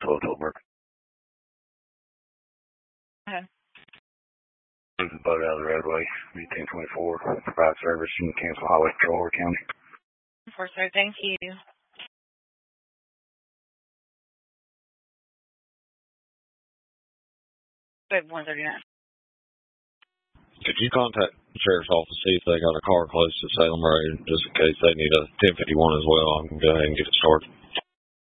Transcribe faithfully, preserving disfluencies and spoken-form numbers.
October. Okay. Move the boat out of the roadway, B ten twenty-four, provide service in Kansas Highway Patrol, Horry County. For sir, thank you. one thirty-nine. Could you contact the sheriff's office, see if they got a car close to Salem Road, just in case they need a ten fifty-one as well? I can go ahead and get it started.